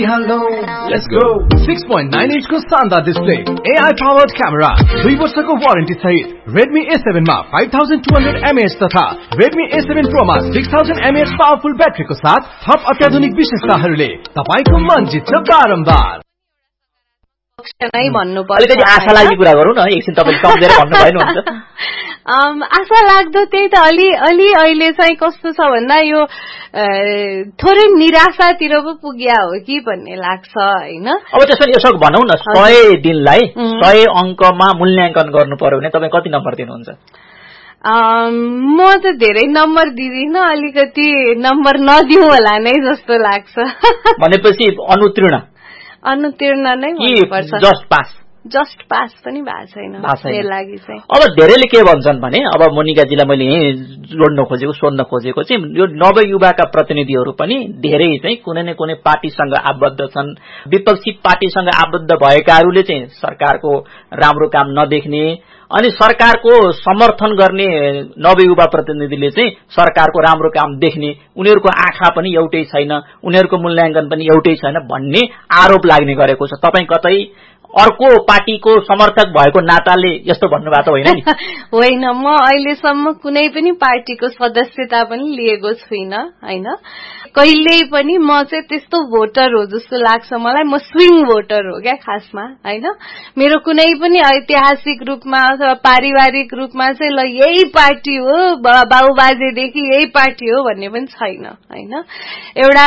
Hello, let's go. 6.9 inch को शानदार display, AI powered camera, 2 वर्षको वारेन्टी सहित Redmi A7 मा 5200 mAh तथा Redmi A7 Pro मा 6000 mAh पावरफुल ब्याट्रीको साथ थप अत्याधुनिक विशेषताहरूले तपाईको मन जित्छ बारम्बार। नै भन्नु पर्छ। अलिकति आशा लाग्ने कुरा गरौँ न, एकछिन तपाईले सम्झेर भन्नु भएन हुन्छ। आशा लाग्दो त्यही त अलि अहिले चाहिँ कस्तो छ भन्दा यो थोरै निराशातिर पो पुग्या हो कि भन्ने लाग्छ हैन। अब त्यसमा यसो भनौं न, 100 दिनलाई 100 अंकमा मूल्याङ्कन गर्नु पर्यो भने तपाई कति नम्बर दिनुहुन्छ? म त धेरै नम्बर दिदिन, अलिकति नम्बर नदिऊ होला नै जस्तो लाग्छ। भनेपछि अनुत्तीर्ण नै भन्नुपर्छ। जस्ट पास पनि भएको छैन मेरो लागि चाहिँ। अब धेरैले के भन्छन् भने, अब मोनिकाजीलाई मैले यही सोध्न खोजेको चाहिँ यो नवयुवाका प्रतिनिधिहरू पनि धेरै चाहिँ कुनै न कुनै पार्टीसँग आबद्ध छन्। विपक्षी पार्टीसँग आबद्ध भएकाहरूले चाहिँ सरकारको राम्रो काम नदेख्ने, अनि सरकारको समर्थन गर्ने नवयुवा प्रतिनिधिले चाहिँ सरकारको राम्रो काम देख्ने, उनीहरूको आँखा पनि एउटै छैन, उनीहरूको मूल्याङ्कन पनि एउटै छैन भन्ने आरोप लाग्ने गरेको छ। तपाई कतै अर्को पार्टीको समर्थक भएको नाताले यस्तो भन्नुभएको त होइन नि? होइन, म अहिलेसम्म कुनै पनि पार्टीको सदस्यता पनि लिएको छुइन हैन। कहिल्यै पनि म चाहिँ त्यस्तो भोटर हो जस्तो लाग्छ मलाई। म स्विङ भोटर हो क्या खासमा हैन। मेरो कुनै पनि ऐतिहासिक रूपमा अथवा पारिवारिक रूपमा चाहिँ ल यही पार्टी हो, बाबुबाजेदेखि यही पार्टी हो भन्ने पनि छैन हैन। एउटा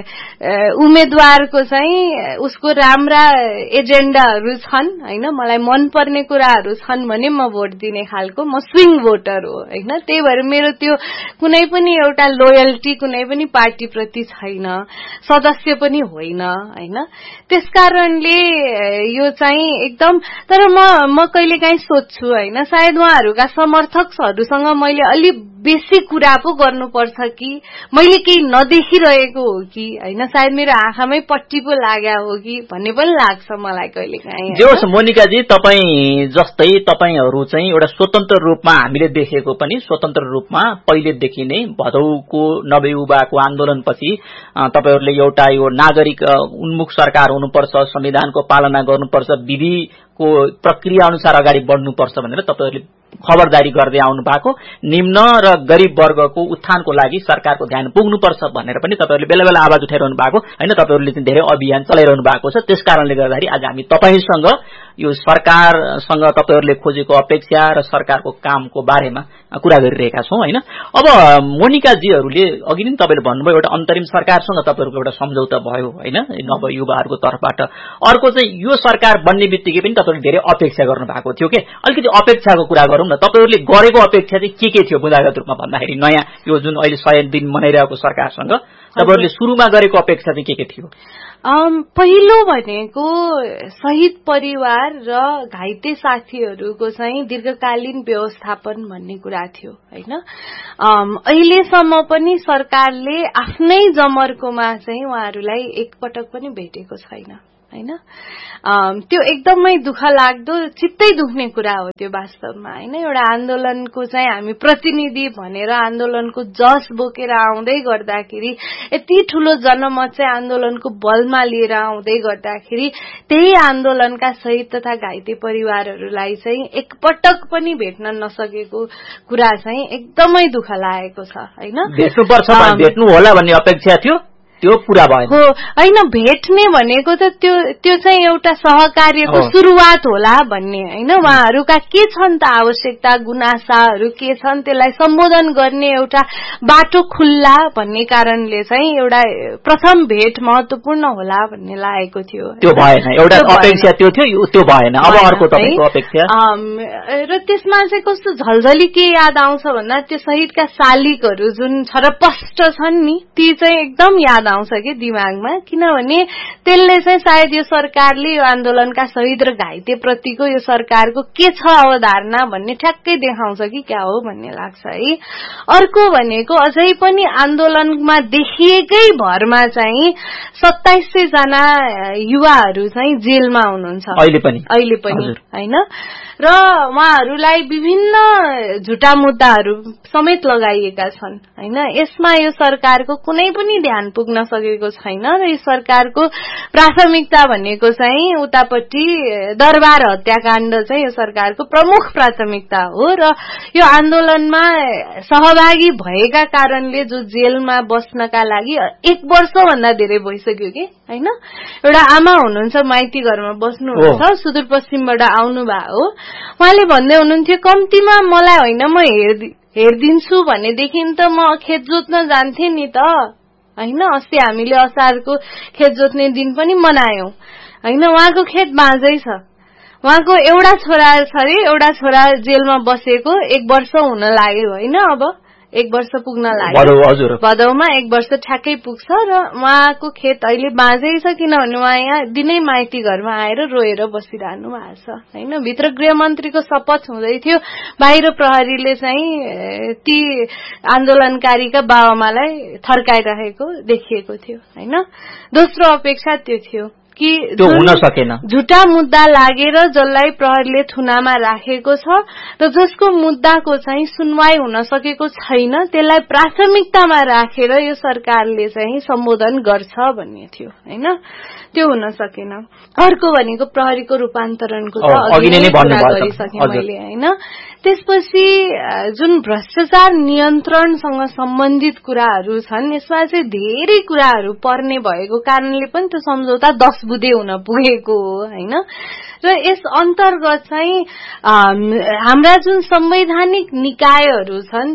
उम्मेदवारको चाहिँ उसको राम्रा एजेन्डाहरू छन् हैन, मलाई मनपर्ने कुराहरू छन् भने म भोट दिने खालको म स्विङ भोटर हो हैन। त्यही भएर मेरो त्यो कुनै पनि एउटा लोयल्टी कुनै पनि पार्टी प्रति छैन, सदस्य पनि होइन हैन। त्यसकारणले यो चाहिँ एकदम, तर म कहिलेकाहीँ सोच्छु हैन, सायद उहाँहरूका समर्थकहरूसँग मैले अलि बेसी कुरा पो गर्नुपर्छ कि मैले केही नदेखिरहेको हो कि हैन, सायद मेरो आँखामै पट्टी पो लाग्या हो कि भन्ने पनि लाग्छ मलाई कहिलेकाहीँ। जे होस् मोनिकाजी, तपाई जस्तै तपाईहरू चाहिँ एउटा स्वतन्त्र रूपमा हामीले देखेको पनि स्वतन्त्र रूपमा पहिलेदेखि नै भदौको नवयुवाको आन्दोलनपछि तपाईहरूले एउटा यो नागरिक उन्मुख सरकार हुनुपर्छ, संविधानको पालना गर्नुपर्छ, विधिको प्रक्रिया अनुसार अगाडि बढ्नुपर्छ भनेर तपाईहरूले खबरदारी गर्दै आउनु भएको, निम्न र गरीब वर्गको उत्थानको लागि सरकारको ध्यान पुग्नुपर्छ भनेर पनि तपाईहरूले बेला बेला आवाज उठाइरहनु भएको हैन। तपाईहरूले चाहिँ धेरै अभियान चलाइरहनु भएको छ। त्यसकारणले गर्दाखेरि आज हामी तपाईसँग यो सरकारसँग तपाईहरूले खोजेको अपेक्षा र सरकारको कामको बारेमा कुरा गरिरहेका छौं हैन। अब मोनिकाजीहरूले अघि नै तपाईले भन्नुभयो एउटा अन्तरिम सरकारसँग तपाईहरुको एउटा सम्झौता भयो हैन, नवयुवाहरूको तर्फबाट। अर्को चाहिँ यो सरकार बन्ने बित्तिकै पनि तपाईहरुले धेरै अपेक्षा गर्नु भएको थियो के। अलिकति अपेक्षाको कुरा गरौँ न, तपाईहरुले गरेको अपेक्षा चाहिँ के थियो बुझागत रूपमा भन्दाखेरि? नयाँ यो जुन अहिले 100 दिन मनाइरहेको सरकारसँग तपाईहरुले सुरुमा गरेको अपेक्षा चाहिँ के थियो? पहिलो भनेको शहीद परिवार र घाइते साथीहरूको चाहिँ दीर्घकालीन व्यवस्थापन भन्ने कुरा थियो हैन। अहिलेसम्म पनि सरकारले आफ्नै जमर्कोमा चाहिँ उहाँहरूलाई एकपटक पनि भेटेको छैन हैन। त्यो एकदमै दुःख लाग्दो, चित्तै दुख्ने कुरा हो त्यो वास्तवमा हैन। एउटा आन्दोलनको चाहिँ हामी प्रतिनिधि भनेर आन्दोलनको जस बोकेर आउँदै गर्दाखेरि, यति ठूलो जनमत चाहिँ आन्दोलनको बलमा लिएर आउँदै गर्दाखेरि त्यही आन्दोलनका शहीद तथा घाइते परिवारहरूलाई चाहिँ एकपटक पनि भेट्न नसकेको कुरा चाहिँ एकदमै दुःख लागेको छ हैन। भेट्नुपर्छ, भेट्नु होला भन्ने अपेक्षा थियो, त्यो पूरा भएन हो हैन। भेट्ने भनेको त त्यो चाहिँ एउटा सहकार्यको सुरुवात होला भन्ने हैन। उहाँहरूका के छन् त आवश्यकता, गुनासाहरू के छन्, त्यसलाई सम्बोधन गर्ने एउटा बाटो खुल्ला भन्ने कारणले चाहिँ एउटा प्रथम भेट महत्वपूर्ण होला भन्ने लागेको थियो। त्यो भएन, एउटा अपेक्षा त्यो थियो, त्यो भएन। अब अर्को तपाईको अपेक्षा? र त्यसमा चाहिँ कस्तो झलझली के याद आउँछ भन्दा त्यो शहीदका शालिगहरू जुन छरपष्ट छन् नि, ती चाहिँ एकदम याद आउँछ कि दिमागमा। किनभने त्यसले चाहिँ सायद यो सरकारले यो आन्दोलनका शहीद र घाइते प्रतिको यो सरकारको के छ अवधारणा भन्ने ठ्याक्कै देखाउँछ कि क्या हो भन्ने लाग्छ है। अर्को भनेको अझै पनि आन्दोलनमा देखिएकै भरमा चाहिँ 2700 जना युवाहरू चाहिँ जेलमा हुनुहुन्छ अहिले पनि हैन। र उहाँहरूलाई विभिन्न झुटा मुद्दाहरू समेत लगाइएका छन् हैन। यसमा यो सरकारको कुनै पनि ध्यान पुग्न पुग्न सकेको छैन र यो सरकारको प्राथमिकता भनेको चाहिँ उतापट्टि दरबार हत्याकाण्ड चाहिँ यो सरकारको प्रमुख प्राथमिकता हो र यो आन्दोलनमा सहभागी भएका कारणले जो जेलमा बस्नका लागि 1 वर्षभन्दा धेरै भइसक्यो कि हैन। एउटा आमा हुनुहुन्छ माइती घरमा बस्नुहुन्छ, सुदूरपश्चिमबाट आउनु भएको हो। उहाँले भन्दै हुनुहुन्थ्यो कम्तीमा मलाई होइन म हेर्दिन्छु भनेदेखि त म खेत जोत्न जान्थे नि त हैन। अस्ति हामीले असारको खेत जोत्ने दिन पनि मनायौं हैन। उहाँको खेत बाँझै छ, उहाँको एउटा छोरा जेलमा बसेको 1 वर्ष हुन लाग्यो हैन। अब 1 वर्ष पुग्न लाग्यो, भदौमा 1 वर्ष ठ्याक्कै पुग्छ र उहाँको खेत अहिले बाँझै छ किनभने उहाँ यहाँ दिनै माइती घरमा आएर रोएर बसिरहनु भएको छ हैन। भित्र गृहमन्त्रीको शपथ हुँदै थियो, बाहिर प्रहरीले चाहिँ ती आन्दोलनकारीका बाबुआमालाई थर्काइरहेको देखिएको थियो हैन। दोस्रो अपेक्षा त्यो थियो कि हुन सकेन, झुटा मुद्दा लागेर जसलाई प्रहरीले थुनामा राखेको छ र जसको मुद्दाको चाहिँ सुनवाई हुन सकेको छैन त्यसलाई प्राथमिकतामा राखेर यो सरकारले चाहिँ सम्बोधन गर्छ भन्ने थियो हैन। त्यो हुन सकेन। अर्को भनेको प्रहरीको रूपान्तरणको त अघि नै गरिसकेँ मैले हैन। त्यसपछि जुन भ्रष्टाचार नियन्त्रणसँग सम्बन्धित कुराहरू छन् यसमा चाहिँ धेरै कुराहरू पर्ने भएको कारणले पनि त्यो सम्झौता 10 बुँदे हुन पुगेको हो हैन। र यस अन्तर्गत चाहिँ हाम्रा जुन संवैधानिक निकायहरू छन्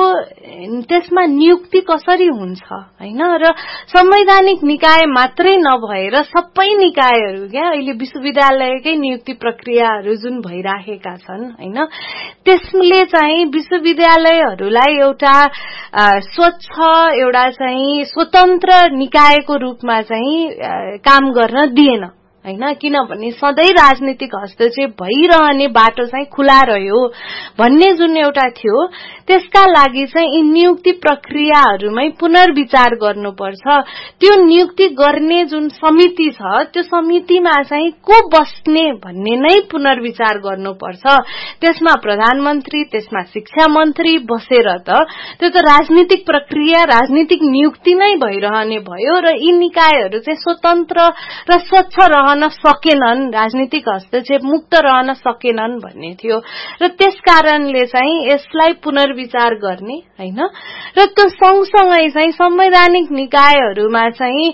त्यसमा नियुक्ति कसरी हुन्छ हैन। र संवैधानिक निकाय मात्रै नभएर सबै निकायहरू क्या अहिले विश्वविद्यालयकै नियुक्ति प्रक्रियाहरू जुन भइराखेका छन् हैन, त्यसले चाहिँ विश्वविद्यालयहरूलाई एउटा स्वच्छ एउटा चाहिँ स्वतन्त्र निकायको रूपमा चाहिँ काम गर्न दिएन हैन। किनभने सधैँ राजनीतिक हस्तक्षेप भइरहने बाटो चाहिँ खुला रह्यो भन्ने जुन एउटा थियो त्यसका लागि चाहिँ यी नियुक्ति प्रक्रियाहरूमै पुनर्विचार गर्नुपर्छ। त्यो नियुक्ति गर्ने जुन समिति छ त्यो समितिमा चाहिँ को बस्ने भन्ने नै पुनर्विचार गर्नुपर्छ। त्यसमा प्रधानमन्त्री, त्यसमा शिक्षा मन्त्री बसेर त त्यो त राजनीतिक प्रक्रिया राजनीतिक नियुक्ति नै भइरहने भयो र यी निकायहरू चाहिँ स्वतन्त्र र स्वच्छ रहन सकेनन्, राजनीतिक हस्तक्षेप मुक्त रहन सकेनन् भन्ने थियो र त्यसकारणले चाहिँ यसलाई पुनर्विचार गर्ने हैन। र त्यो सँगसँगै चाहिँ संवैधानिक निकायहरूमा चाहिँ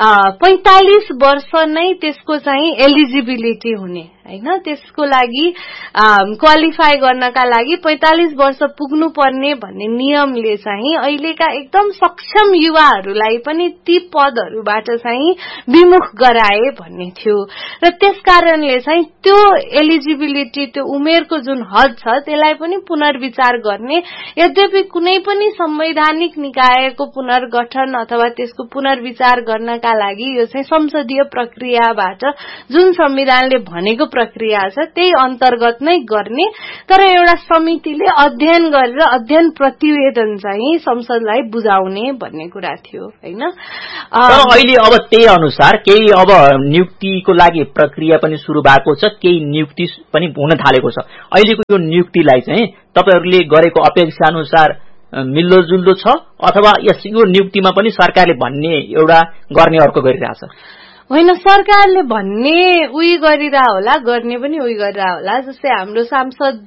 45 वर्ष नै त्यसको चाहिँ एलिजिबिलिटी हुने हैन। त्यसको लागि क्वालिफाई गर्नका लागि 45 वर्ष पुग्नु पर्ने भन्ने नियमले चाहिँ अहिलेका एकदम सक्षम युवाहरूलाई पनि ती पदहरूबाट चाहिँ विमुख गराए भन्ने थियो र त्यसकारणले चाहिँ त्यो एलिजिबिलिटी त्यो उमेरको जुन हद छ त्यसलाई पनि पुनर्विचार गर्ने। यद्यपि कुनै पनि संवैधानिक निकायको पुनर्गठन अथवा त्यसको पुनर्विचार गर्नका लागि यो चाहिँ संसदीय प्रक्रियाबाट जुन संविधानले भनेको प्रक्रिया छ त्यही अन्तर्गत नै गर्ने, तर एउटा समितिले अध्ययन गरेर अध्ययन प्रतिवेदन चाहिँ संसदलाई बुझाउने भन्ने कुरा थियो हैन। अहिले अब त्यही अनुसार केही अब नियुक्तिको लागि प्रक्रिया पनि सुरु भएको छ, केही नियुक्ति पनि हुन थालेको छ। अहिलेको यो नियुक्तिलाई चाहिँ तपाईहरुले गरेको अपेक्षा अनुसार मिल्दोजुल्दो छ अथवा यो नियुक्तिमा पनि सरकारले भन्ने एउटा गर्ने अर्को गरिरहेछ? होइन, सरकारले भन्ने उही गरिरह होला, गर्ने पनि उही गरिरह होला। जस्तै हाम्रो सांसद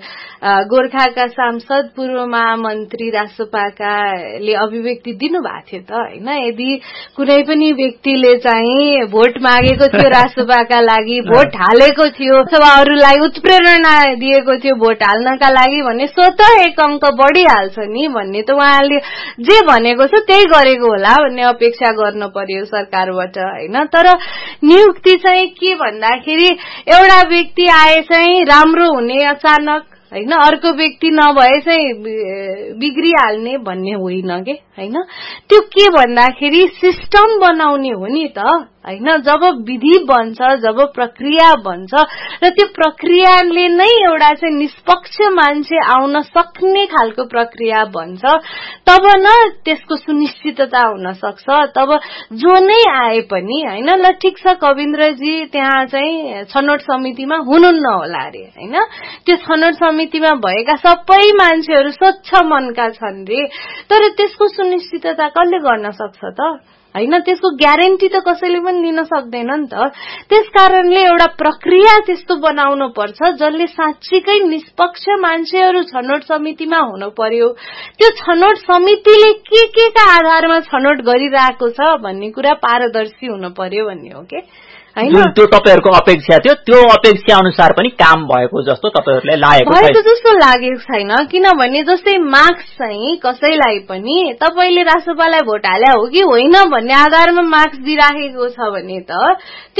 गोर्खाका सांसद पूर्व महामन्त्री रासोपाकाले अभिव्यक्ति दिनुभएको थियो त हैन। यदि कुनै पनि व्यक्तिले चाहिँ भोट मागेको थियो रासोपाका लागि, भोट हालेको थियो अथवा अरूलाई उत्प्रेरणा दिएको थियो भोट हाल्नका लागि भने स्वतः 1 अंक बढिहाल्छ नि भन्ने त उहाँले जे भनेको छ त्यही गरेको होला भन्ने अपेक्षा गर्न पर्यो सरकारबाट हैन। तर नियुक्ति चाहिँ के भन्दाखेरि एउटा व्यक्ति आए चाहिँ राम्रो हुने अचानक हैन, अर्को व्यक्ति नभए चाहिँ बिग्रिहाल्ने भन्ने होइन के हैन। त्यो के भन्दाखेरि सिस्टम बनाउने हो नि त हैन। जब विधि बन्छ, जब प्रक्रिया बन्छ र त्यो प्रक्रियाले नै एउटा चाहिँ निष्पक्ष मान्छे आउन सक्ने खालको प्रक्रिया बन्छ तब न त्यसको सुनिश्चितता हुन सक्छ। तब जो नै आए पनि हैन, ल ठीक छ कविन्द्रजी त्यहाँ चाहिँ छनौट समितिमा हुनुहुन्न होला रे हैन, त्यो छनौट समितिमा भएका सबै मान्छेहरू स्वच्छ मनका छन् रे, तर त्यसको सुनिश्चितता कसले गर्न सक्छ त हैन, त्यसको ग्यारेन्टी त कसैले पनि लिन सक्दैन नि त। त्यसकारणले एउटा प्रक्रिया त्यस्तो बनाउनु पर्छ जसले साँच्चीकै निष्पक्ष मान्छेहरू छनौट समितिमा हुनु पर्यो। त्यो छनौट समितिले के का आधारमा छनौट गरिरहेको छ भन्ने कुरा पारदर्शी हुनु पर्यो भन्ने हो के हैन। जुन त्यो तपाईहरुको अपेक्षा थियो त्यो अपेक्षा अनुसार पनि काम भएको जस्तो तपाईहरुलाई लागेको छैन? भएको जस्तो लागेको छैन, किनभने जस्तै मार्क्स चाहिँ कसैलाई पनि तपाईले राष्ट्रपालाई भोट हाले हो कि होइन भन्ने आधारमा मार्क्स दिइराखेको छ भने त त्यो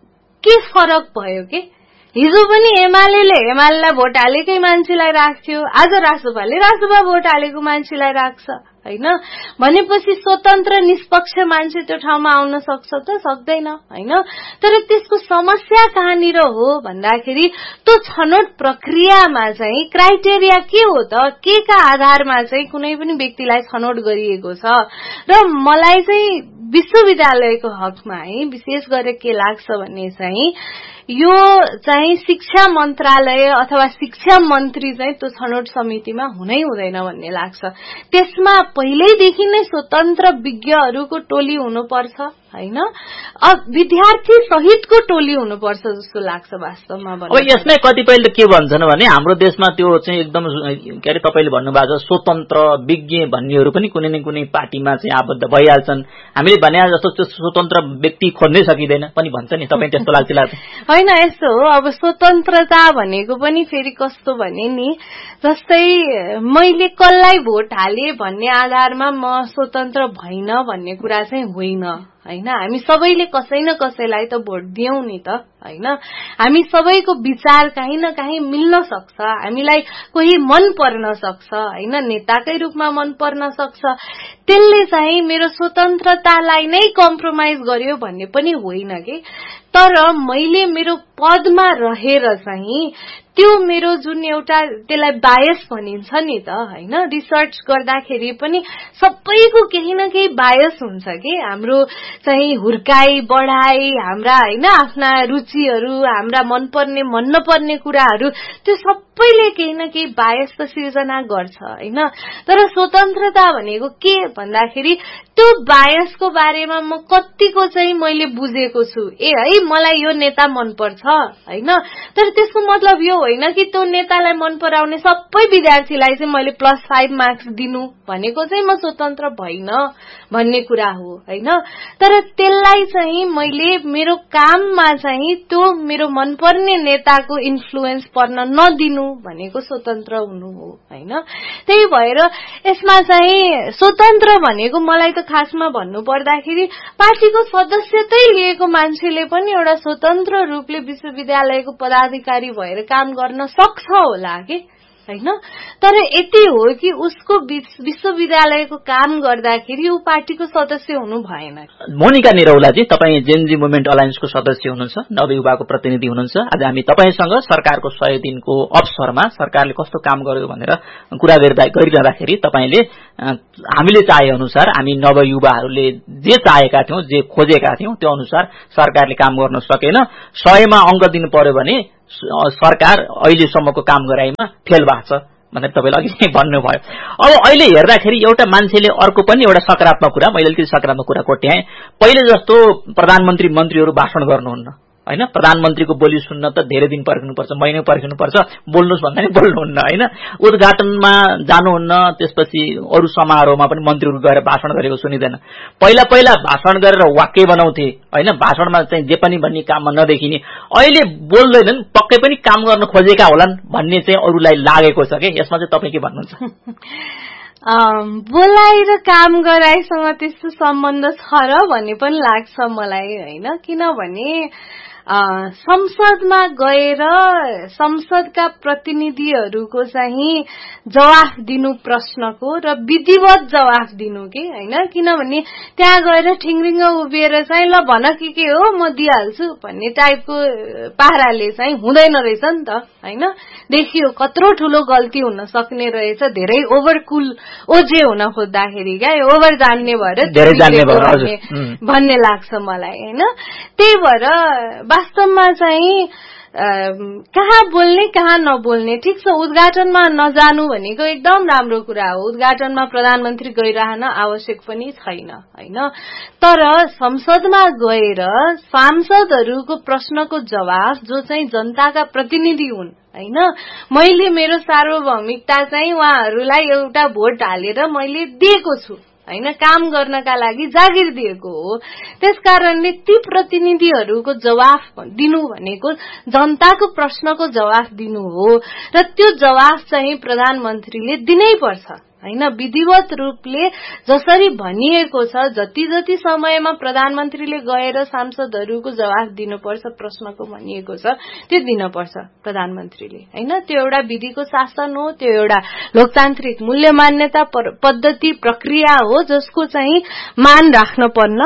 के फरक भयो के? हिजो पनि एमालेलाई भोट हालेकै मान्छेलाई राख्थ्यो, आज राष्ट्रपाले राष्ट्रपा भोट हालेको मान्छेलाई राख्छ हैन। भनेपछि स्वतन्त्र निष्पक्ष मान्छे त्यो ठाउँमा आउन सक्छ त? सक्दैन हैन। तर त्यसको समस्या कहाँनिर हो भन्दाखेरि त्यो छनौट प्रक्रियामा चाहिँ क्राइटेरिया के हो त? के का आधारमा चाहिँ कुनै पनि व्यक्तिलाई छनौट गरिएको छ? र मलाई चाहिँ विश्वविद्यालयको हकमा है विशेष गरेर के लाग्छ भन्ने चाहिँ यो चाहिँ शिक्षा मन्त्रालय अथवा शिक्षा मन्त्री चाहिँ त्यो छनौट समितिमा हुनै हुँदैन भन्ने लाग्छ। त्यसमा पहिल्यैदेखि नै स्वतन्त्र विज्ञहरूको टोली हुनुपर्छ हैन, विद्यार्थी सहितको टोली हुनुपर्छ जस्तो लाग्छ वास्तवमा। अब यसमै कतिपयले के भन्छन् भने हाम्रो देशमा त्यो चाहिँ एकदम के अरे तपाईले भन्नुभएको छ स्वतन्त्र विज्ञ भन्नेहरू पनि कुनै न कुनै पार्टीमा चाहिँ आबद्ध भइहाल्छन्, हामीले भने जस्तो त्यो स्वतन्त्र व्यक्ति खोज्नै सकिँदैन पनि भन्छ नि, तपाईँ त्यस्तो लाग्छ? होइन, यस्तो हो, अब स्वतन्त्रता भनेको पनि फेरि कस्तो भने नि, जस्तै मैले कसलाई भोट हाले भन्ने आधारमा म स्वतन्त्र भइन भन्ने कुरा चाहिँ होइन हैन। हामी सबैले कसै न कसैलाई त भोट दियौं नि त हैन। हामी सबैको विचार कहीं न कहीं मिल्न सक्छ, हामीलाई कोही मन पर्न सक्छ हैन, नेताकै रूपमा मन पर्न सक्छ। त्यसले चाहिँ मेरो स्वतन्त्रतालाई नै कम्प्रोमाइज गर्यो भन्ने पनि होइन के। तर मैले मेरो पदमा रहेर चाहिँ त्यो मेरो जुन एउटा त्यसलाई बायस भनिन्छ नि त हैन, रिसर्च गर्दाखेरि पनि सबैको केही न केही बायस हुन्छ के। हाम्रो चाहिँ हुर्काई बढाई, हाम्रा हैन आफ्ना रुचिहरू, हाम्रा मनपर्ने मन नपर्ने कुराहरू, त्यो सबैले केही न केही बायस त सिर्जना गर्छ हैन। तर स्वतन्त्रता भनेको के भन्दाखेरि त्यो बायसको बारेमा म कतिको चाहिँ मैले बुझेको छु, है मलाई यो नेता मन पर्छ हैन। तर त्यसको मतलब यो होइन कि त्यो नेतालाई मन पराउने सबै विद्यार्थीलाई चाहिँ मैले +5 मार्क्स दिनु भनेको चाहिँ म स्वतन्त्र भइन भन्ने कुरा हो हैन। तर त्यसलाई चाहिँ मैले मेरो काममा चाहिँ त्यो मेरो मनपर्ने नेताको इन्फ्लुएन्स पर्न नदिनु भनेको स्वतन्त्र हुनु हो हैन। त्यही भएर यसमा चाहिँ स्वतन्त्र भनेको मलाई त खासमा भन्नु पर्दाखेरि पार्टीको सदस्यतै लिएको मान्छेले पनि एउटा स्वतन्त्र रूपले विश्वविद्यालयको पदाधिकारी भएर काम गर्न सक्छ होला के हैन। तर यति हो कि उसको विश्वविद्यालयको काम गर्दाखेरि ऊ पार्टीको सदस्य हुनु भएन। मोनिका निरौलाजी, तपाईँ जेनजी मुभमेन्ट अलायन्सको सदस्य हुनुहुन्छ, नवयुवाको प्रतिनिधि हुनुहुन्छ। आज हामी तपाईसँग सरकारको 100 दिनको अवसरमा सरकारले कस्तो काम गर्यो भनेर कुरा गरिरहँदाखेरि तपाईले हामीले चाहे अनुसार, हामी नवयुवाहरूले जे चाहेका थियौं, जे खोजेका थियौं त्यो अनुसार सरकारले काम गर्न सकेन। 100 मा अंक दिनु पर्यो भने सरकार अहिलेसम्मको काम गराइमा फेल भएको छ भनेर तपाईले अघि नै भन्नुभयो। अब अहिले हेर्दाखेरि एउटा मान्छेले अर्को पनि एउटा सकारात्मक कुरा, मैले अलिकति सकारात्मक कुरा कोट्याएँ। पहिले जस्तो प्रधानमन्त्री मन्त्रीहरू भाषण गर्नुहुन्न हैन, प्रधानमन्त्रीको बोली सुन्न त धेरै दिन पर्खिनुपर्छ, महिना पर्खिनुपर्छ, बोल्नुस् भन्दा नि बोल्नुहुन्न हैन, उद्घाटनमा जानुहुन्न, त्यसपछि अरु समारोहमा पनि मन्त्रीहरू गएर भाषण गरेको सुनिदैन। पहिला भाषण गरेर वाक्य बनाउँथे हैन, भाषणमा चाहिँ जे पनि भन्ने काममा नदेखिने, अहिले बोल्दैनन्, पक्कै पनि काम गर्न खोजेका होलान् भन्ने चाहिँ अरूलाई लागेको छ के। यसमा चाहिँ तपाईँ के भन्नुहुन्छ? बोलाइ र काम गराइसँग त्यस्तो सम्बन्ध छ र भन्ने पनि लाग्छ मलाई हैन। किनभने संसदमा गएर संसदका प्रतिनिधिहरूको चाहिँ जवाफ दिनु प्रश्नको र विधिवत जवाफ दिनु के हैन। किनभने त्यहाँ गएर ठिङरिङ्ग उभिएर चाहिँ ल भन के हो म दिइहाल्छु भन्ने टाइपको पाराले चाहिँ हुँदैन रहेछ नि त हैन। देखियो कत्रो ठूलो गल्ती हुन सक्ने रहेछ, धेरै ओभरकुल ओजे हुन खोज्दाखेरि क्या ओभर जान्ने भएर भन्ने लाग्छ मलाई हैन। त्यही भएर वास्तवमा चाहिँ कहाँ बोल्ने कहाँ नबोल्ने, ठिक छ उद्घाटनमा नजानु भनेको एकदम राम्रो कुरा हो, उद्घाटनमा प्रधानमन्त्री गइरहन आवश्यक पनि छैन हैन, तर संसदमा गएर सांसदहरूको प्रश्नको जवाफ जो चाहिँ जनताका प्रतिनिधि हुन् हैन, मैले मेरो सार्वभौमिकता चाहिँ उहाँहरूलाई एउटा भोट हालेर मैले दिएको छु हैन, काम गर्नका लागि जागिर दिएको हो, त्यसकारणले ती प्रतिनिधिहरूको जवाफ दिनु भनेको जनताको प्रश्नको जवाफ दिनु हो र त्यो जवाफ चाहिँ प्रधानमन्त्रीले दिनै पर्छ हैन। विधिवत रूपले जसरी भनिएको छ जति जति समयमा प्रधानमन्त्रीले गएर सांसदहरूको जवाफ दिनुपर्छ प्रश्नको भनिएको छ त्यो दिनुपर्छ प्रधानमन्त्रीले हैन, त्यो एउटा विधिको शासन हो, त्यो एउटा लोकतान्त्रिक मूल्य मान्यता पद्धति प्रक्रिया हो जसको चाहिँ मान राख्न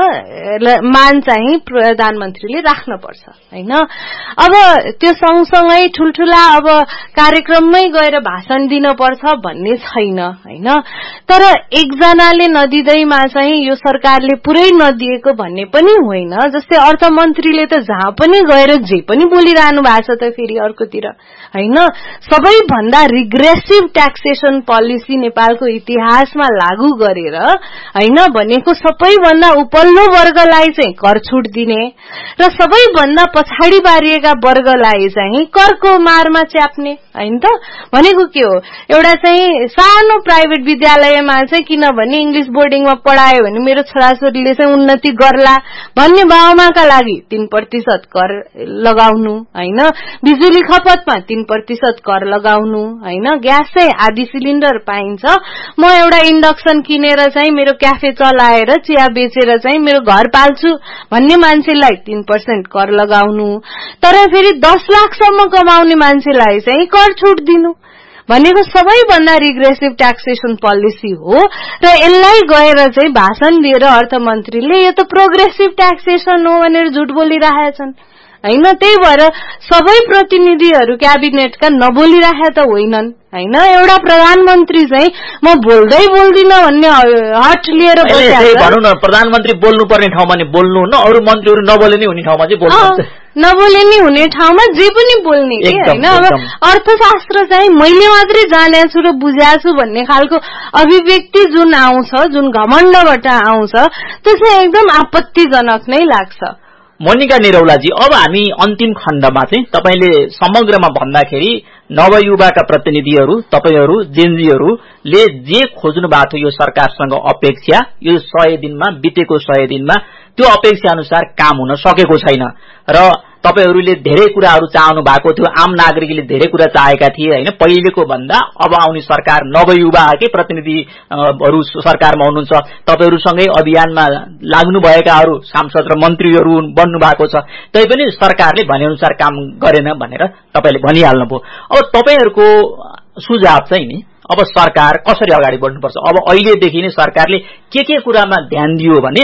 पर्न, मान चाहिँ प्रधानमन्त्रीले राख्न पर्छ हैन। अब त्यो सँगसँगै ठूलठूला अब कार्यक्रममै गएर भाषण दिनुपर्छ भन्ने छैन हैन, तर एकजनाले नदिँदैमा चाहिँ यो सरकारले पुरै नदिएको भन्ने पनि होइन। जस्तै अर्थमन्त्रीले त जहाँ पनि गएर जे पनि बोलिरहनु भएको छ त फेरि अर्कोतिर हैन, सबैभन्दा रिग्रेसिभ ट्याक्सेसन पोलिसी नेपालको इतिहासमा लागू गरेर हैन भनेको सबैभन्दा उपल्लो वर्गलाई चाहिँ कर छुट दिने र सबैभन्दा पछाडि बारिएका वर्गलाई चाहिँ करको मारमा च्याप्ने हैन त। भनेको के हो, एउटा चाहिँ सानो प्राइभेट विद्यालयमा चाहिँ किनभने इंग्लिश बोर्डिङमा पढायो भने मेरो छोराछोरीले चाहिँ उन्नति गर्ला भन्ने भावनाका लागि 3% कर लगाउनु हैन, बिजुली खपतमा 3% कर लगाउनु हैन, ग्यास चाहिँ आधी सिलिन्डर पाइन्छ, म एउटा इन्डक्सन किनेर चाहिँ मेरो क्याफे चलाएर चिया बेचेर चाहिँ मेरो घर पाल्छु भन्ने मान्छेलाई 3% कर लगाउनु, तर फेरि 10 लाखसम्म कमाउने मान्छेलाई चाहिँ कर छुट दिनु भनेको सबैभन्दा रिग्रेसिभ ट्याक्सेसन पोलिसी हो र यसलाई गएर चाहिँ भाषण दिएर अर्थमन्त्रीले यो त प्रोग्रेसिभ ट्याक्सेसन हो भनेर झुट बोलिरहेछन् हैन। त्यही भएर सबै प्रतिनिधिहरू क्याबिनेटका नबोलिराखे त होइनन् हैन, एउटा प्रधानमन्त्री चाहिँ म बोल्दै बोल्दिन भन्ने हट लिएर बसेको भनौं न, प्रधानमन्त्री बोल्नुपर्ने ठाउँमा नि बोल्नु न, अरु मन्त्रीहरू नबोले नि हुने ठाउँमा चाहिँ बोल्नुहुन्छ, नबोले नि हुने ठाउँमा जे पनि बोल्ने के हैन। अब अर्थशास्त्र चाहिँ मैले मात्रै जाने छु र बुझाएको छु भन्ने खालको अभिव्यक्ति जुन आउँछ, जुन घमण्डबाट आउँछ, त्यो चाहिँ एकदम आपत्तिजनक नै लाग्छ। मोनिका निरौलाजी, अब हामी अन्तिम खण्डमा चाहिँ तपाईले समग्रमा भन्दाखेरि नवयुवाका प्रतिनिधिहरू तपाईहरू जेनजीहरूले जे खोज्नु भएको थियो यो सरकारसँग अपेक्षा यो 100 दिनमा बितेको 100 दिनमा त्यो अपेक्षा अनुसार काम हुन सकेको छैन र तपाईहरूले धेरै कुराहरू चाहनु भएको थियो, आम नागरिकले धेरै कुरा चाहेका थिए हैन। पहिलेको भन्दा अब आउने सरकार नवयुवाकै प्रतिनिधिहरू सरकारमा हुनुहुन्छ, तपाईहरूसँगै अभियानमा लाग्नु भएकाहरू सांसद र मन्त्रीहरू बन्नु भएको छ, तैपनि सरकारले भनेअनुसार काम गरेन भनेर तपाईले भनिहाल्नुभयो। अब तपाईहरूको सुझाव चाहिँ नि अब सरकार कसरी अगाडि बढ्नुपर्छ, अब अहिलेदेखि नै सरकारले के कुरामा ध्यान दियो भने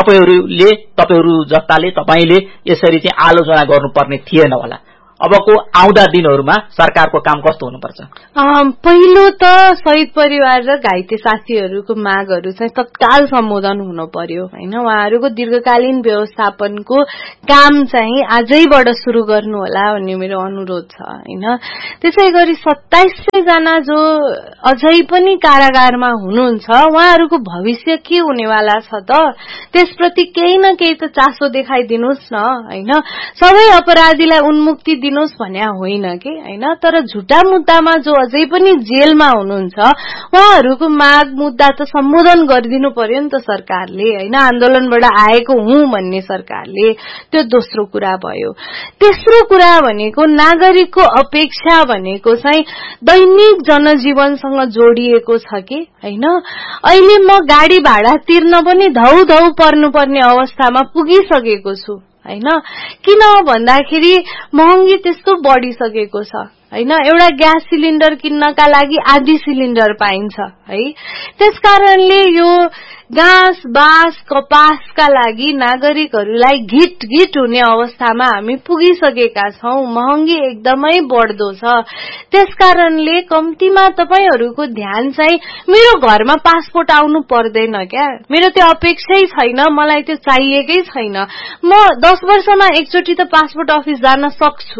तपाईहरू जस्ताले तपाईले यसरी चाहिँ आलोचना गर्नुपर्ने थिएन होला। अबको आउँदा दिनहरूमा सरकारको काम कस्तो हुनुपर्छ? पहिलो त शहीद परिवार र घाइते साथीहरूको मागहरू चाहिँ तत्काल सम्बोधन हुन पर्यो हैन। उहाँहरूको दीर्घकालीन व्यवस्थापनको काम चाहिँ आजैबाट सुरु गर्नु होला भन्ने मेरो अनुरोध छ हैन। त्यसैगरी 2700 जना जो अझै पनि कारागारमा हुनुहुन्छ उहाँहरूको भविष्य के हुनेवाला छ त त्यसप्रति केही न केही त चासो देखाइदिनुस् न हैन। सबै अपराधीलाई उन्मुक्ति दिनुस् भन्या होइन के हैन, तर झुटा मुद्दामा जो अझै पनि जेलमा हुनुहुन्छ उहाँहरूको माग मुद्दा त सम्बोधन गरिदिनु पर्यो नि त सरकारले हैन। आन्दोलनबाट आएको हुँ भन्ने सरकारले, त्यो दोस्रो कुरा भयो। तेस्रो कुरा भनेको नागरिकको अपेक्षा भनेको चाहिँ दैनिक जनजीवनसँग जोडिएको छ के हैन। अहिले म गाडी भाडा तिर्न पनि धौ पर्नुपर्ने अवस्थामा पुगिसकेको छु हैन। किन भन्दाखेरि महँगी त्यस्तो बढिसकेको छ हैन। एउटा ग्यास सिलिन्डर किन्नका लागि आधी सिलिन्डर पाइन्छ है। त्यसकारणले यो घाँस बाँस कपासका लागि नागरिकहरूलाई घिट हुने अवस्थामा हामी पुगिसकेका छौं। महँगी एकदमै बढ्दो छ। त्यसकारणले कम्तीमा तपाईहरूको ध्यान चाहिँ मेरो घरमा पासपोर्ट आउनु पर्दैन क्या, मेरो त्यो अपेक्षै छैन, मलाई त्यो चाहिएकै छैन। म 10 वर्षमा एकचोटि त पासपोर्ट अफिस जान सक्छु,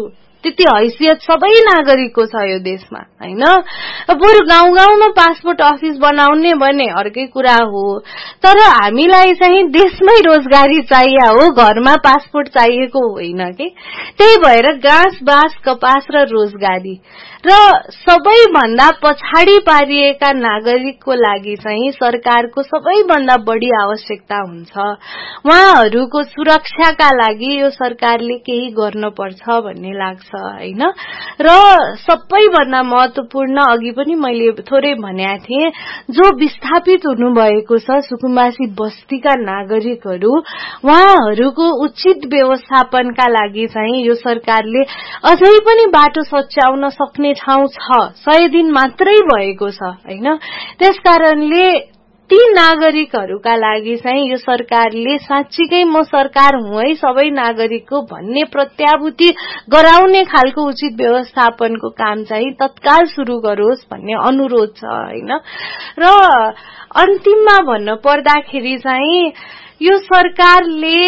त्यति हैसियत सबै नागरिकको छ यो देशमा हैन। बरु गाउँ गाउँमा पासपोर्ट अफिस बनाउने भने अर्कै कुरा हो, तर हामीलाई चाहिँ देशमै रोजगारी चाहिए हो, घरमा पासपोर्ट चाहिएको होइन के। त्यही भएर घाँस बाँस कपास र रोजगारी र सबैभन्दा पछाडि पारिएका नागरिकको लागि चाहिँ सरकारको सबैभन्दा बढी आवश्यकता हुन्छ। उहाँहरूको सुरक्षाका लागि यो सरकारले केही गर्नुपर्छ भन्ने लाग्छ हैन। र सबैभन्दा महत्वपूर्ण अघि पनि मैले थोरै भनेको थिएँ, जो विस्थापित हुनुभएको छ सुकुम्बासी बस्तीका नागरिकहरू, उहाँहरूको उचित व्यवस्थापनका लागि चाहिँ यो सरकारले अझै पनि बाटो सच्याउन सक्ने ठाउँ छ। 100 दिन मात्रै भएको छ हैन। त्यसकारणले ती नागरिकहरूका लागि चाहिँ यो सरकारले साँच्चीकै म सरकार हुँ है सबै नागरिकको भन्ने प्रत्याभूति गराउने खालको उचित व्यवस्थापनको काम चाहिँ तत्काल सुरु गरोस् भन्ने अनुरोध छ हैन। र अन्तिममा भन्न पर्दाखेरि चाहिँ यो सरकारले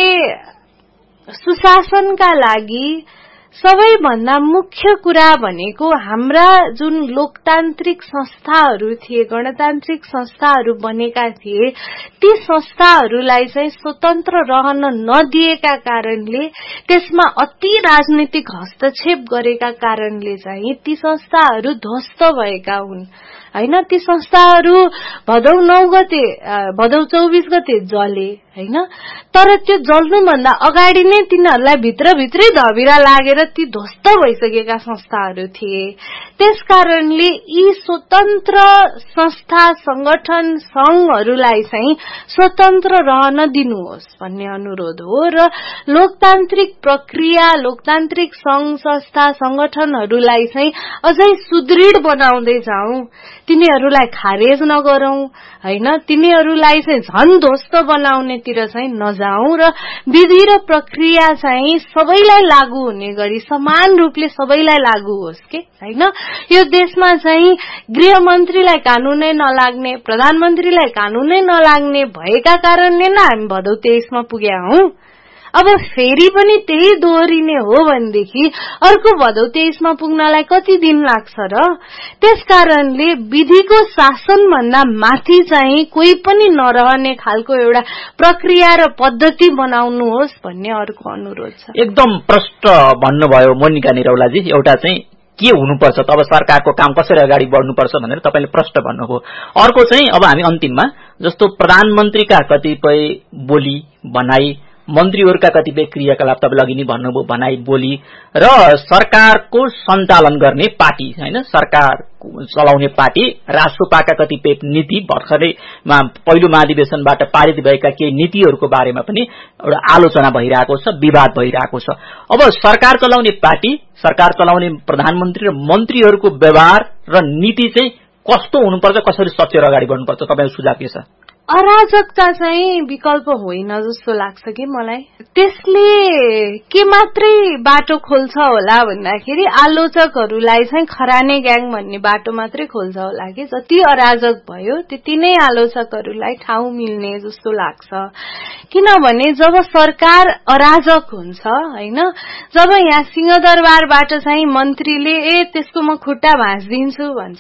सुशासनका लागि सबैभन्दा मुख्य कुरा भनेको हाम्रा जुन लोकतान्त्रिक संस्थाहरू थिए, गणतान्त्रिक संस्थाहरू बनेका थिए, ती संस्थाहरूलाई चाहिँ स्वतन्त्र रहन नदिएका कारणले, त्यसमा अति राजनीतिक हस्तक्षेप गरेका कारणले चाहिँ ती संस्थाहरू ध्वस्त भएका हुन् हैन। ती संस्थाहरू भदौ 24 गते जले हैन। तर त्यो जल्नुभन्दा अगाडि नै तिनीहरूलाई भित्रभित्रै धबिरा लागेर ती ध्वस्त भइसकेका संस्थाहरू थिए। त्यसकारणले यी स्वतन्त्र संस्था संगठन संघहरूलाई चाहिँ स्वतन्त्र रहन दिनुहोस् भन्ने अनुरोध हो। र लोकतान्त्रिक प्रक्रिया, लोकतान्त्रिक संघ संस्था संगठनहरूलाई चाहिँ अझै सुदृढ बनाउँदै जाउँ, तिनीहरूलाई खारेज नगरौं हैन। तिनीहरूलाई चाहिँ झन ध्वस्त बनाउनेतिर चाहिँ नजाउँ र विधि र प्रक्रिया चाहिँ सबैलाई लागू हुने गरी समान रूपले सबैलाई लागू होस् के हैन। यो देशमा चाहिँ गृहमन्त्रीलाई कानूनै नलाग्ने, प्रधानमन्त्रीलाई कानूनै नलाग्ने भएका कारणले नै हामी भदौ 23 मा पुग्या हौं। अब फेरि पनि त्यही दोहोरिने हो भनेदेखि अर्को भदौ 23 मा पुग्नलाई कति दिन लाग्छ र। त्यसकारणले विधिको शासन भन्दा माथि चाहिँ कोही पनि नरहने खालको एउटा प्रक्रिया र पद्धति बनाउनुहोस् भन्ने अर्को अनुरोध छ। एकदम प्रष्ट भन्नुभयो मोनिका निरौलाजी। एउटा चाहिँ के हुनुपर्छ त, अब सरकारको काम कसरी अगाडि बढ्नुपर्छ भनेर तपाईले प्रष्ट भन्नुभयो। अर्को चाहिँ अब हामी अन्तिममा जस्तो प्रधानमन्त्रीका कतिपय बोली भनाई, मन्त्रीहरूका कतिपय क्रियाकलाप तपाईले अघि नै भन्नुभयो भनाई बोली, र सरकारको सञ्चालन गर्ने पार्टी हैन, सरकार चलाउने पार्टी राष्ट्रपाका कतिपय नीति भर्खरै पहिलो महाधिवेशनबाट पारित भएका केही नीतिहरूको बारेमा पनि एउटा आलोचना भइरहेको छ, विवाद भइरहेको छ। अब सरकार चलाउने पार्टी, सरकार चलाउने प्रधानमन्त्री र मन्त्रीहरूको व्यवहार र नीति चाहिँ कस्तो हुनुपर्छ, कसरी सचेर अगाडि बढ्नुपर्छ, तपाईको सुझाव के छ? अराजकता चाहिँ विकल्प होइन जस्तो लाग्छ कि मलाई। त्यसले के मात्रै बाटो खोल्छ होला भन्दाखेरि आलोचकहरूलाई चाहिँ खराने ग्याङ भन्ने बाटो मात्रै खोल्छ होला कि। जति अराजक भयो त्यति नै आलोचकहरूलाई ठाउँ मिल्ने जस्तो लाग्छ। किनभने जब सरकार अराजक हुन्छ हैन, जब यहाँ सिंहदरबारबाट चाहिँ मन्त्रीले त्यसको म खुट्टा भाँच्दिन्छु भन्छ